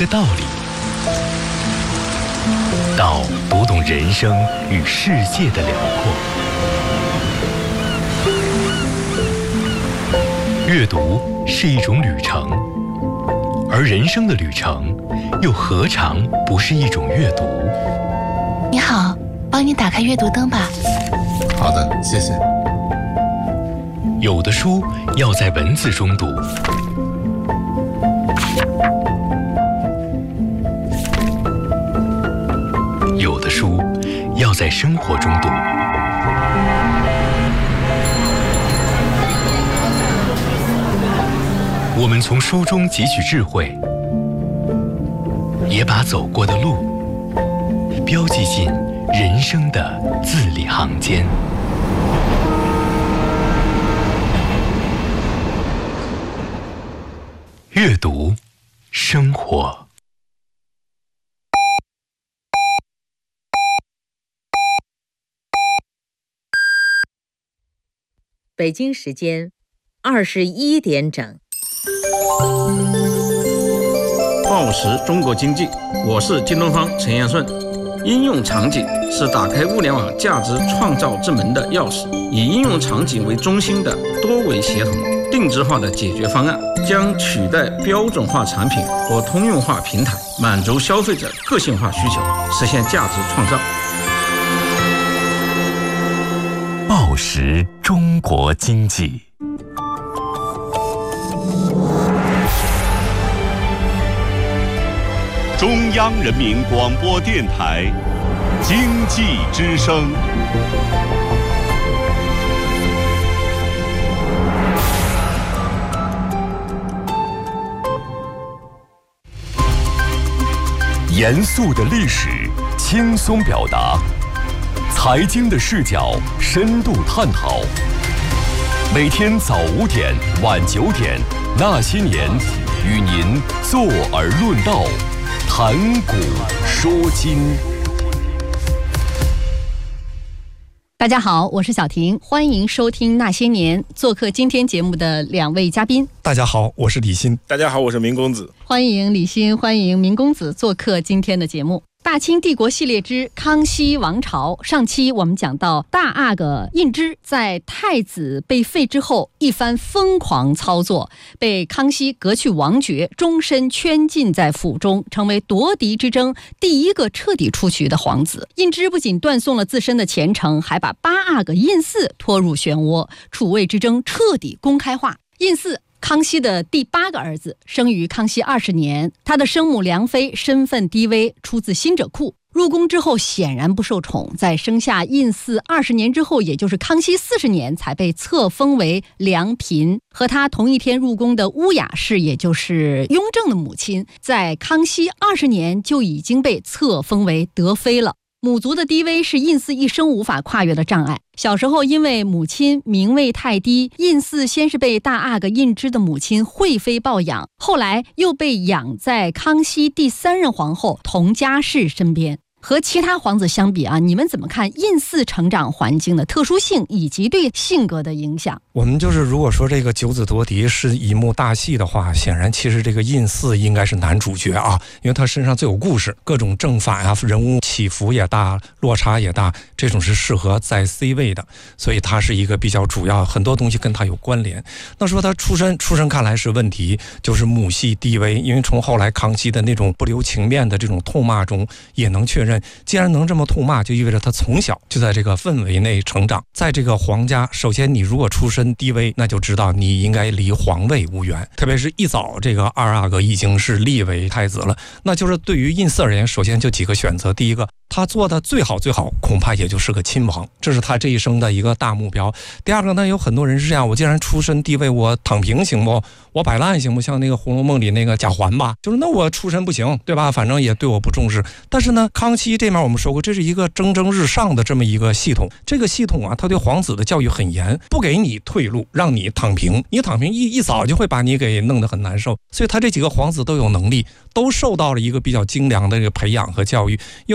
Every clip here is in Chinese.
道理，到读懂人生与世界的辽阔。阅读是一种旅程，而人生的旅程又何尝不是一种阅读？ 你好，帮你打开阅读灯吧。 好的，谢谢。 有的书要在文字中读，有的书要在生活中读。我们从书中汲取智慧，也把走过的路标记进人生的字里行间。阅读，生活。 北京时间21点整。 报时中国经济，我是京东方陈彦顺。应用场景是打开物联网价值创造之门的钥匙，以应用场景为中心的多维协同、定制化的解决方案，将取代标准化产品和通用化平台，满足消费者个性化需求，实现价值创造。 报时中国经济。 中央人民广播电台经济之声。严肃的历史，轻松表达；财经的视角，深度探讨。每天早5点、晚9点，那些年，与您坐而论道。谈古说今。 大家好，我是小婷，欢迎收听那些年。做客今天节目的2位嘉宾。 大家好，我是李欣。 大家好，我是明公子。 欢迎李欣，欢迎明公子做客今天的节目。大清帝国系列之康熙王朝，上期我们讲到大阿哥胤支在太子被废之后一番疯狂操作，被康熙革去王爵，终身圈禁在府中，成为夺嫡之争第一个彻底出局的皇子。胤支不仅断送了自身的前程，还把八阿哥胤祀拖入漩涡，储位之争彻底公开化。胤祀康熙的第8个儿子，生于康熙20年，他的生母梁妃身份低微，出自新者库。入宫之后显然不受宠，在生下胤祀20年之后，也就是康熙40年，才被册封为良嫔。和他同一天入宫的乌雅氏，也就是雍正的母亲，在康熙20年就已经被册封为德妃了。母族的低微是胤祀一生无法跨越的障碍。小时候因为母亲名位太低，胤祀先是被大阿哥胤支的母亲惠妃抱养，后来又被养在康熙第3任皇后佟佳氏身边。和其他皇子相比啊，你们怎么看胤祀成长环境的特殊性以及对性格的影响？ 我们就是如果说这个九子夺嫡是一幕大戏的话，显然其实这个胤祀应该是男主角啊，因为他身上最有故事，各种正反啊，人物起伏也大，落差也大，这种是适合在 C 位的，所以他是一个比较主要，很多东西跟他有关联。那说他出身看来是问题，就是母系低微，因为从后来康熙的那种不留情面的这种痛骂中也能确认，既然能这么痛骂，就意味着他从小就在这个氛围内成长。在这个皇家，首先你如果出身低微，那就知道你应该离皇位无缘，特别是一早这个二阿哥已经是立为太子了，那就是对于胤祀而言，首先就几个选择。第一个，他做的最好恐怕也就是个亲王，这是他这一生的一个大目标。第二个呢，有很多人是这样，我既然出身低微，我躺平行不？我摆烂行不？像那个《红楼梦》里那个贾环吧，就是那我出身不行，对吧？反正也对我不重视。但是呢，康熙这面我们说过，这是一个蒸蒸日上的这么一个系统。这个系统啊，他对皇子的教育很严，不给你退路，让你躺平。你躺平一早就会把你给弄得很难受。所以他这几个皇子都有能力，都受到了一个比较精良的这个培养和教育，又让他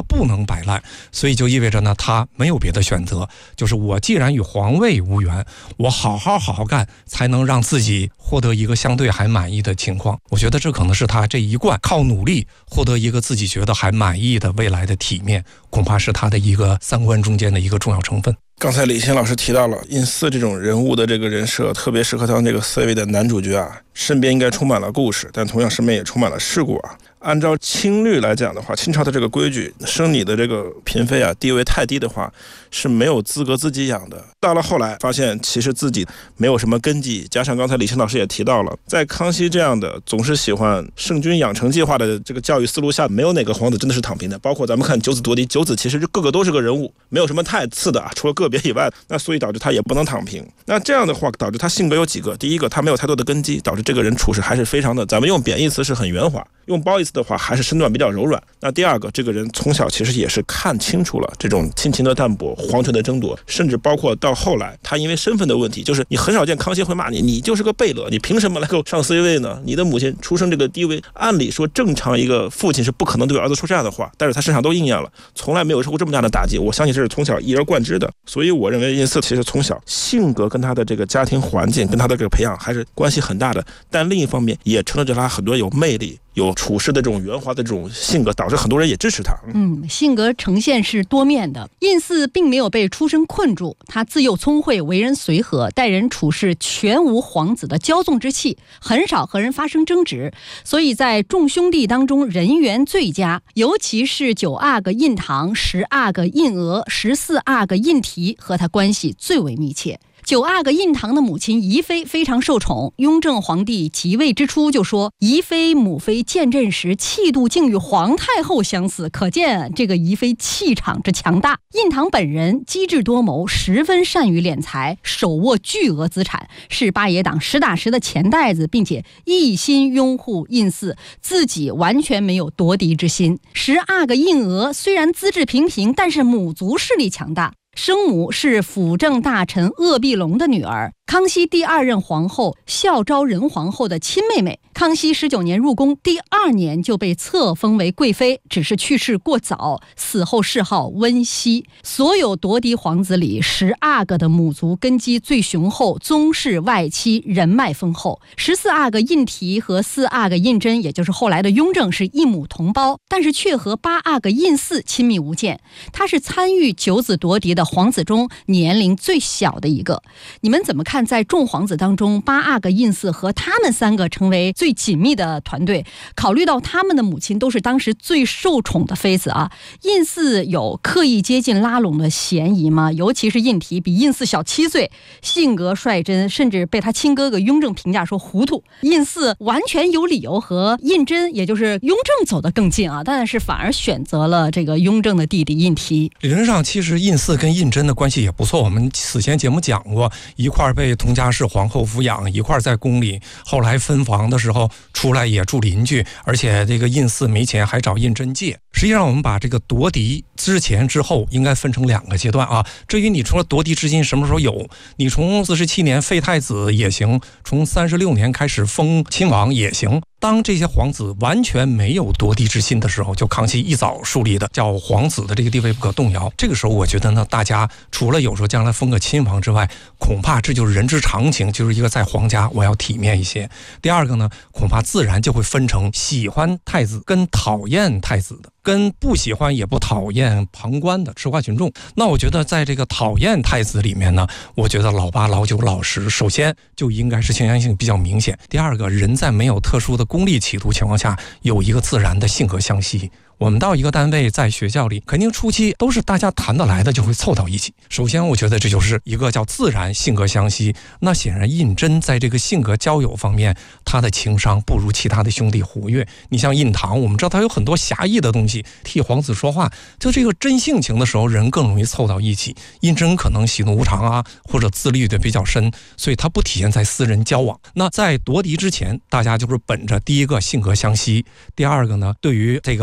不能摆烂，所以就意味着呢，他没有别的选择，就是我既然与皇位无缘，我好好干，才能让自己获得一个相对还满意的情况。我觉得这可能是他这一贯靠努力获得一个自己觉得还满意的未来的体面，恐怕是他的一个三观中间的一个重要成分。 刚才李欣老师提到了印寺这种人物的这个人设特别适合当这个C位的男主角啊，身边应该充满了故事，但同样身边也充满了事故啊。按照清律来讲的话，清朝的这个规矩，生你的这个嫔妃啊，地位太低的话是没有资格自己养的。到了后来发现其实自己没有什么根基，加上刚才李欣老师也提到了，在康熙这样的总是喜欢圣君养成计划的这个教育思路下，没有哪个皇子真的是躺平的。包括咱们看九子夺嫡，九子其实个个都是个人物，没有什么太次的啊，除了个别以外，那所以导致他也不能躺平。那这样的话导致他性格有几个，第一个他没有太多的根基，导致这个人处事还是非常的，咱们用贬义词是很圆滑，用褒义词的话还是身段比较柔软。那第二个，这个人从小其实也是看清楚了这种亲情的淡薄，皇权的争夺，甚至包括到后来他因为身份的问题，就是你很少见康熙会骂你，你就是个贝勒，你凭什么来够上 C 位呢？你的母亲出生这个低位，按理说正常一个父亲是不可能对儿子说这样的话，但是他身上都应验了，从来没有受过这么大的打击，我相信这是从小一而贯之的。所以我认为印寺其实从小性格跟他的这个家庭环境跟他的这个培养还是关系很大的，但另一方面也成了着他很多有魅力有处事的这种圆滑的这种性格，导致很多人也支持他。 性格呈现是多面的。印寺并没有被出身困住，他自幼聪慧，为人随和，待人处事全无皇子的骄纵之气，很少和人发生争执，所以在众兄弟当中人缘最佳，尤其是9阿哥印堂、10阿哥印额、14阿哥印提和他关系最为密切。9阿哥印堂的母亲宜妃非常受宠，雍正皇帝即位之初就说，宜妃母妃见朕时气度竟与皇太后相似，可见这个宜妃气场之强大。印堂本人机智多谋，十分善于敛财，手握巨额资产，是八爷党实打实的钱袋子，并且一心拥护印寺，自己完全没有夺嫡之心。10阿哥印额虽然资质平平，但是母族势力强大，生母是辅政大臣鄂必龙的女儿，康熙第2任皇后孝昭仁皇后的亲妹妹。康熙19年入宫，第2年就被册封为贵妃，只是去世过早，死后谥号温熙。所有夺嫡皇子里，10阿哥的母族根基最雄厚，宗室外戚人脉丰厚。14阿哥印提和4阿哥印珍，也就是后来的雍正，是一母同胞，但是却和8阿哥印寺亲密无间。他是参与9子夺嫡的皇子中年龄最小的一个。你们怎么看，在众皇子当中，8阿哥印寺和他们3个成为最紧密的团队？考虑到他们的母亲都是当时最受宠的妃子啊，印寺有刻意接近拉拢的嫌疑吗？尤其是印提比印寺小7岁，性格率真，甚至被他亲哥哥雍正评价说糊涂。印寺完全有理由和胤禛，也就是雍正走得更近啊，但是反而选择了这个雍正的弟弟印提。 理论上其实印寺跟胤禛的关系也不错，我们此前节目讲过，一块被佟佳氏皇后抚养，一块在宫里，后来分房的时候出来也住邻居，而且这个印寺没钱还找胤禛借。实际上我们把这个夺嫡之前之后应该分成2个阶段啊。至于你除了夺嫡之心什么时候有，你从47年废太子也行，从36年开始封亲王也行。当这些皇子完全没有夺嫡之心的时候，就康熙一早树立的叫皇子的这个地位不可动摇。这个时候我觉得呢，大家除了有时候将来封个亲王之外，恐怕这就是人之常情，就是一个在皇家我要体面一些。第二个呢，恐怕自然就会分成喜欢太子跟讨厌太子的，跟不喜欢也不讨厌旁观的吃瓜群众。那我觉得在这个讨厌太子里面呢，我觉得老8、老9、老10首先就应该是倾向性比较明显。第二个，人在没有特殊的功利企图情况下，有一个自然的性格相吸。我们到一个单位，在学校里，肯定初期都是大家谈得来的，就会凑到一起。首先我觉得这就是一个叫自然性格相吸。那显然胤禛在这个性格交友方面，他的情商不如其他的兄弟活跃。你像胤堂，我们知道他有很多侠义的东西，替皇子说话，就这个真性情的时候，人更容易凑到一起。胤禛可能喜怒无常啊，或者自律的比较深，所以他不体现在私人交往。那在夺嫡之前，大家就是本着第一个性格相吸，第二个呢，对于这个皇太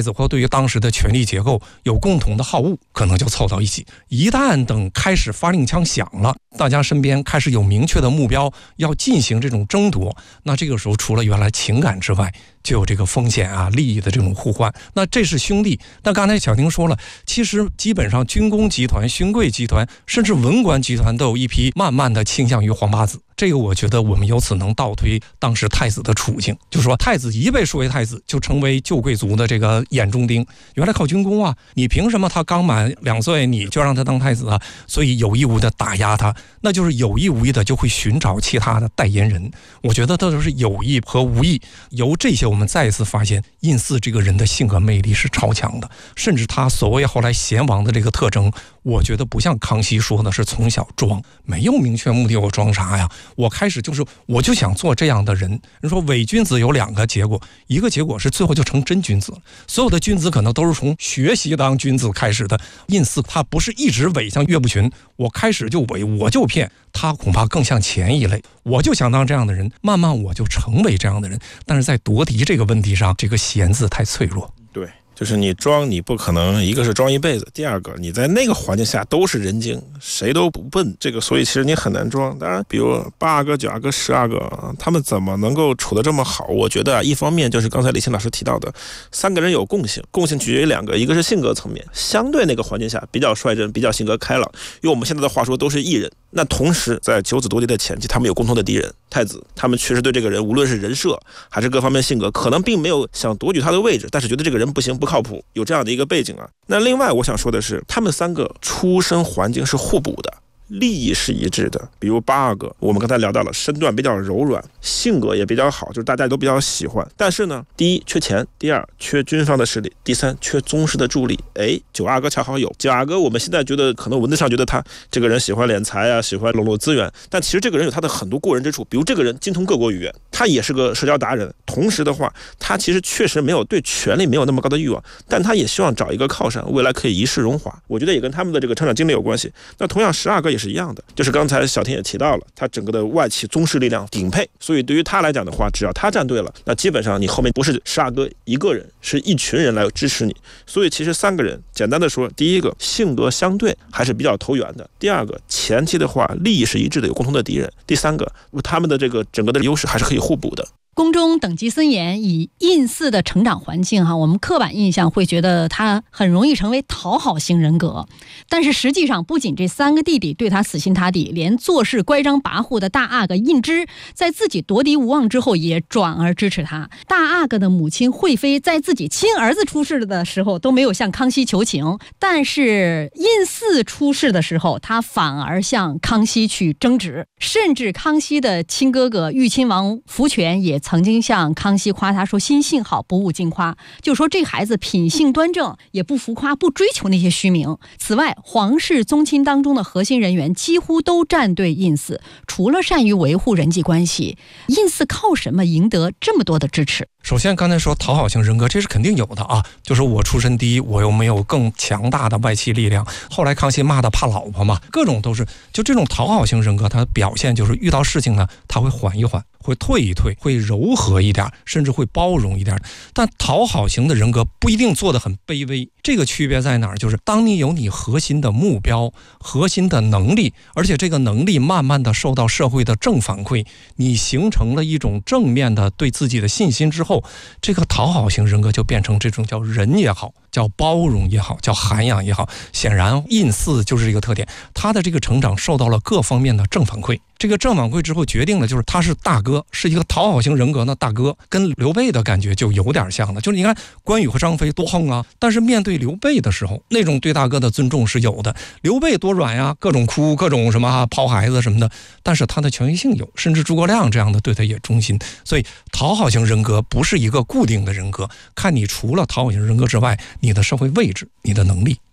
子或对于当时的权力结构有共同的好恶，可能就凑到一起。一旦等开始发令枪响了，大家身边开始有明确的目标要进行这种争夺，那这个时候除了原来情感之外，就有这个风险啊、利益的这种互换。那这是兄弟。但刚才小丁说了，其实基本上军工集团、勋贵集团，甚至文官集团都有一批慢慢的倾向于皇八子。这个我觉得我们由此能倒推当时太子的处境，就是说太子一被说为太子，就成为旧贵族的这个眼中钉。原来靠军功啊，你凭什么他刚满2岁你就让他当太子啊？所以有意无意的打压他，那就是有意无意的就会寻找其他的代言人。我觉得这都是有意和无意。由这些我们再一次发现，胤祀这个人的性格魅力是超强的，甚至他所谓后来贤王的这个特征，我觉得不像康熙说的是从小装，没有明确目的，我装啥呀？我开始我就想做这样的人。人说伪君子有2个结果，一个结果是最后就成真君子了。所有的君子可能都是从学习当君子开始的，胤祀他不是一直伪，像岳不群，我开始就伪，我就骗，他恐怕更像前一类。我就想当这样的人，慢慢我就成为这样的人。但是在夺嫡这个问题上，这个贤字太脆弱。 对，就是你装，你不可能一个是装一辈子，第二个你在那个环境下都是人精，谁都不笨，这个所以其实你很难装。当然比如8阿哥、9阿哥、10阿哥，他们怎么能够处得这么好？我觉得一方面就是刚才李欣老师提到的3个人有共性取决于2个，一个是性格层面，相对那个环境下比较率真，比较性格开朗，用我们现在的话说都是艺人。那同时在九子夺嫡的前期，他们有共同的敌人太子，他们确实对这个人无论是人设还是各方面性格，可能并没有想夺取他的位置，但是觉得这个人不行，不靠谱，有这样的一个背景啊。那另外我想说的是，他们3个出身环境是互补的，利益是一致的。比如8阿哥，我们刚才聊到了身段比较柔软，性格也比较好，就是大家都比较喜欢。但是呢，第一缺钱，第二缺军方的实力，第三缺宗室的助力。9阿哥恰好有。9阿哥我们现在觉得可能文字上觉得他这个人喜欢敛财啊，喜欢笼络资源，但其实这个人有他的很多过人之处。比如这个人精通各国语言，他也是个社交达人，同时的话他其实确实没有对权力没有那么高的欲望，但他也希望找一个靠山，未来可以一世荣华。我觉得也跟他们的这个成长经历有关系。那同样10阿哥也是一样的，就是刚才小天也提到了，他整个的外戚宗室力量顶配，所以对于他来讲的话，只要他站对了，那基本上你后面不是10阿哥一个人，是一群人来支持你。所以其实3个人简单的说，第一个性格相对还是比较投缘的，第二个前期的话利益是一致的，有共同的敌人，第三个他们的这个整个的优势还是可以互补的。 宫中等级森严，以胤祀的成长环境我们刻板印象会觉得他很容易成为讨好型人格，但是实际上不仅这3个弟弟对他死心塌地，连做事乖张跋扈的大阿哥胤芝在自己夺嫡无望之后也转而支持他。大阿哥的母亲惠妃在自己亲儿子出事的时候都没有向康熙求情，但是胤祀出事的时候他反而向康熙去争执，甚至康熙的亲哥哥豫亲王福全也曾经向康熙夸他说心性好，不务尽夸，就说这孩子品性端正，也不浮夸，不追求那些虚名。此外，皇室宗亲当中的核心人员几乎都站对胤祀，除了善于维护人际关系，胤祀靠什么赢得这么多的支持？ 首先刚才说讨好型人格，这是肯定有的啊，就是我出身低，我又没有更强大的外戚力量。后来康熙骂他怕老婆嘛，各种都是就这种讨好型人格，他表现就是遇到事情呢，他会缓一缓，会退一退，会柔和一点，甚至会包容一点。但讨好型的人格不一定做得很卑微，这个区别在哪儿？就是当你有你核心的目标、核心的能力，而且这个能力慢慢的受到社会的正反馈，你形成了一种正面的对自己的信心之后，这个讨好型人格就变成这种叫仁也好，叫包容也好，叫涵养也好。显然胤祀就是这个特点，他的这个成长受到了各方面的正反馈。这个正反馈之后决定了，就是他是大哥，是一个讨好型人格的大哥，跟刘备的感觉就有点像了。就是你看关羽和张飞多横啊，但是面对刘备的时候，那种对大哥的尊重是有的。刘备多软呀，各种哭，各种什么抛孩子什么的，但是他的权威性有，甚至诸葛亮这样的对他也忠心。所以讨好型人格不是一个固定的人格，看你除了讨好型人格之外，你的社会位置、你的能力。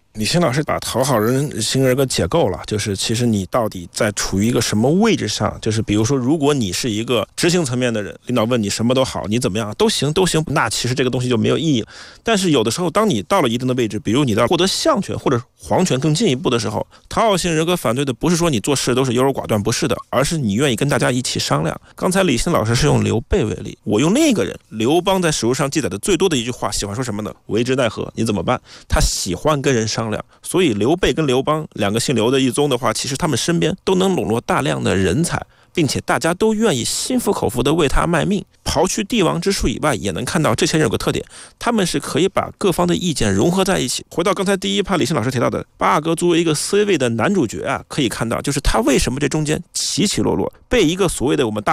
李欣老师把讨好人心人给解构了，就是其实你到底在处于一个什么位置上，就是比如说如果你是一个执行层面的人，领导问你什么都好，你怎么样都行，那其实这个东西就没有意义。但是有的时候当你到了一定的位置，比如你到获得相权或者皇权更进一步的时候，讨好型人格反对的不是说你做事都是优柔寡断，不是的，而是你愿意跟大家一起商量。刚才李欣老师是用刘备为例，我用另一个人刘邦，在史书上记载的最多的一句话喜欢说什么呢？为之奈何，你怎么办？他喜欢跟人商量。所以刘备跟刘邦两个姓刘的一宗的话，其实他们身边都能笼络大量的人才，并且大家都愿意心服口服的为他卖命。刨去帝王之术以外，也能看到这些人有个特点，他们是可以把各方的意见融合在一起。回到刚才第一趴李欣老师提到的八阿哥作为一个 C 位的男主角啊，可以看到就是他为什么这中间起起落落，被一个所谓的我们大